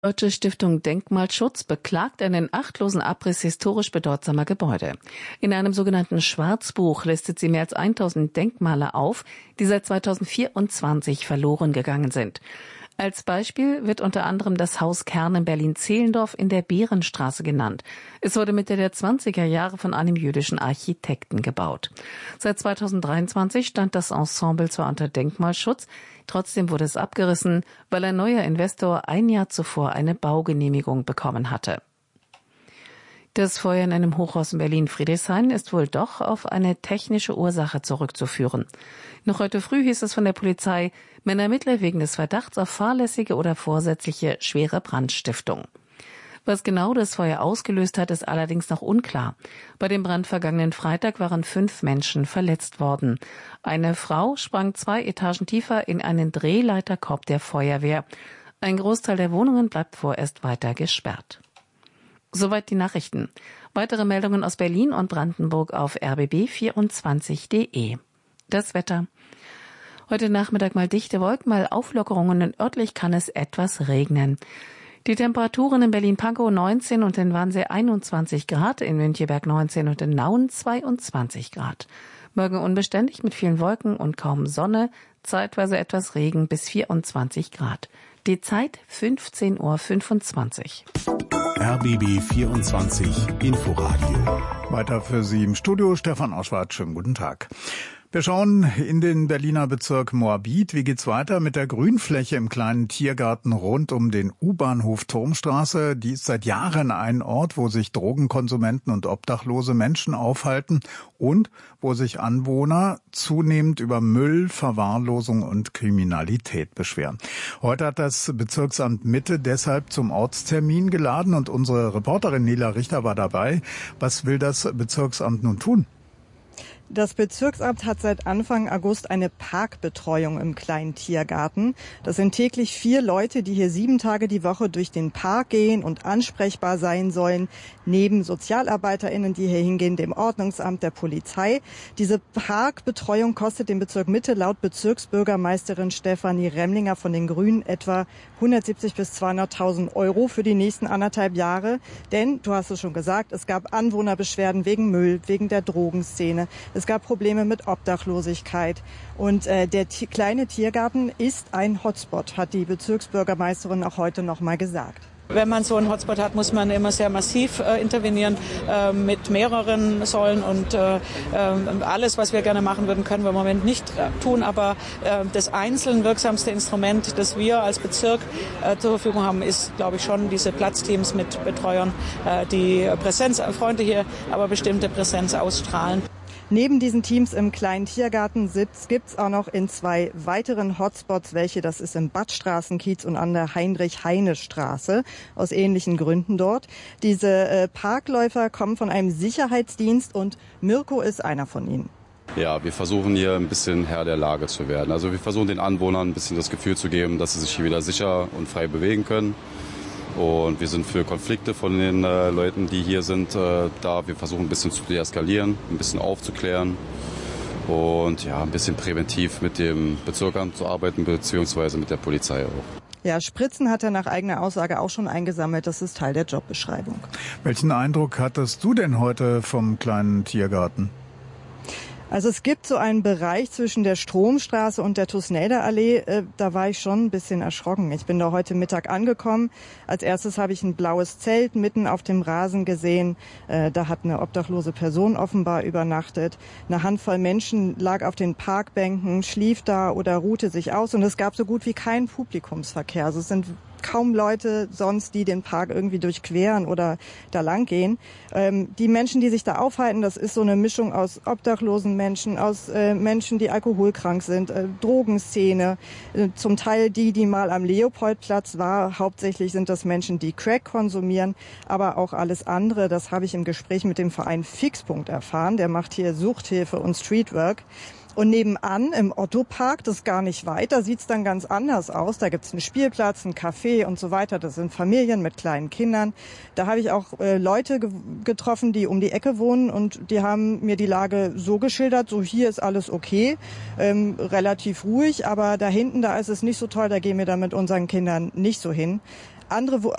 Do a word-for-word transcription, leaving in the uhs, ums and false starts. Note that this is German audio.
Die Deutsche Stiftung Denkmalschutz beklagt einen achtlosen Abriss historisch bedeutsamer Gebäude. In einem sogenannten Schwarzbuch listet sie mehr als tausend Denkmale auf, die seit zweitausendvierundzwanzig verloren gegangen sind. Als Beispiel wird unter anderem das Haus Kern in Berlin-Zehlendorf in der Behrenstraße genannt. Es wurde Mitte der zwanziger Jahre von einem jüdischen Architekten gebaut. Seit zweitausenddreiundzwanzig stand das Ensemble zwar unter Denkmalschutz, trotzdem wurde es abgerissen, weil ein neuer Investor ein Jahr zuvor eine Baugenehmigung bekommen hatte. Das Feuer in einem Hochhaus in Berlin-Friedrichshain ist wohl doch auf eine technische Ursache zurückzuführen. Noch heute früh hieß es von der Polizei, man ermittle wegen des Verdachts auf fahrlässige oder vorsätzliche schwere Brandstiftung. Was genau das Feuer ausgelöst hat, ist allerdings noch unklar. Bei dem Brand vergangenen Freitag waren fünf Menschen verletzt worden. Eine Frau sprang zwei Etagen tiefer in einen Drehleiterkorb der Feuerwehr. Ein Großteil der Wohnungen bleibt vorerst weiter gesperrt. Soweit die Nachrichten. Weitere Meldungen aus Berlin und Brandenburg auf r b b vierundzwanzig punkt de. Das Wetter. Heute Nachmittag mal dichte Wolken, mal Auflockerungen und örtlich kann es etwas regnen. Die Temperaturen in Berlin-Pankow neunzehn und in Wannsee einundzwanzig Grad, in Müncheberg neunzehn und in Nauen zweiundzwanzig Grad. Morgen unbeständig mit vielen Wolken und kaum Sonne, zeitweise etwas Regen bis vierundzwanzig Grad. Die Zeit fünfzehn Uhr fünfundzwanzig. R B B vierundzwanzig Inforadio. Weiter für Sie im Studio Stefan Oschwart. Schönen guten Tag. Wir schauen in den Berliner Bezirk Moabit. Wie geht's weiter mit der Grünfläche im kleinen Tiergarten rund um den U-Bahnhof Turmstraße? Die ist seit Jahren ein Ort, wo sich Drogenkonsumenten und obdachlose Menschen aufhalten und wo sich Anwohner zunehmend über Müll, Verwahrlosung und Kriminalität beschweren. Heute hat das Bezirksamt Mitte deshalb zum Ortstermin geladen und unsere Reporterin Nela Richter war dabei. Was will das Bezirksamt nun tun? Das Bezirksamt hat seit Anfang August eine Parkbetreuung im kleinen Tiergarten. Das sind täglich vier Leute, die hier sieben Tage die Woche durch den Park gehen und ansprechbar sein sollen, neben SozialarbeiterInnen, die hier hingehen, dem Ordnungsamt, der Polizei. Diese Parkbetreuung kostet dem Bezirk Mitte laut Bezirksbürgermeisterin Stefanie Remlinger von den Grünen etwa hundertsiebzig bis zweihunderttausend Euro für die nächsten anderthalb Jahre. Denn, du hast es schon gesagt, es gab Anwohnerbeschwerden wegen Müll, wegen der Drogenszene. Es gab Probleme mit Obdachlosigkeit. Und äh, der t- kleine Tiergarten ist ein Hotspot, hat die Bezirksbürgermeisterin auch heute noch mal gesagt. Wenn man so einen Hotspot hat, muss man immer sehr massiv äh, intervenieren äh, mit mehreren Säulen. Und äh, äh, alles, was wir gerne machen würden, können wir im Moment nicht äh, tun. Aber äh, das einzeln wirksamste Instrument, das wir als Bezirk äh, zur Verfügung haben, ist, glaube ich, schon diese Platzteams mit Betreuern, äh, die präsenzfreundliche, aber bestimmte Präsenz ausstrahlen. Neben diesen Teams im kleinen Tiergarten gibt's auch noch in zwei weiteren Hotspots welche. Das ist im Badstraßenkiez und an der Heinrich-Heine-Straße, aus ähnlichen Gründen dort. Diese äh, Parkläufer kommen von einem Sicherheitsdienst und Mirko ist einer von ihnen. Ja, wir versuchen hier ein bisschen Herr der Lage zu werden. Also wir versuchen den Anwohnern ein bisschen das Gefühl zu geben, dass sie sich hier wieder sicher und frei bewegen können. Und wir sind für Konflikte von den äh, Leuten, die hier sind, äh, da. Wir versuchen ein bisschen zu deeskalieren, ein bisschen aufzuklären und ja, ein bisschen präventiv mit dem Bezirksamt zu arbeiten, beziehungsweise mit der Polizei auch. Ja, Spritzen hat er nach eigener Aussage auch schon eingesammelt. Das ist Teil der Jobbeschreibung. Welchen Eindruck hattest du denn heute vom kleinen Tiergarten? Also es gibt so einen Bereich zwischen der Stromstraße und der Thusnelder Allee, äh, da war ich schon ein bisschen erschrocken. Ich bin da heute Mittag angekommen. Als erstes habe ich ein blaues Zelt mitten auf dem Rasen gesehen. Äh, da hat eine obdachlose Person offenbar übernachtet. Eine Handvoll Menschen lag auf den Parkbänken, schlief da oder ruhte sich aus. Und es gab so gut wie keinen Publikumsverkehr. Also es sind kaum Leute sonst, die den Park irgendwie durchqueren oder da lang gehen. Ähm, die Menschen, die sich da aufhalten, das ist so eine Mischung aus obdachlosen Menschen, aus äh, Menschen, die alkoholkrank sind, äh, Drogenszene, äh, zum Teil die, die mal am Leopoldplatz war. Hauptsächlich sind das Menschen, die Crack konsumieren, aber auch alles andere. Das habe ich im Gespräch mit dem Verein Fixpunkt erfahren. Der macht hier Suchthilfe und Streetwork. Und nebenan im Otto-Park, das ist gar nicht weit, da sieht's dann ganz anders aus. Da gibt's einen Spielplatz, einen Café und so weiter. Das sind Familien mit kleinen Kindern. Da habe ich auch äh, Leute ge- getroffen, die um die Ecke wohnen und die haben mir die Lage so geschildert, so hier ist alles okay, ähm, relativ ruhig, aber da hinten, da ist es nicht so toll, da gehen wir dann mit unseren Kindern nicht so hin. andere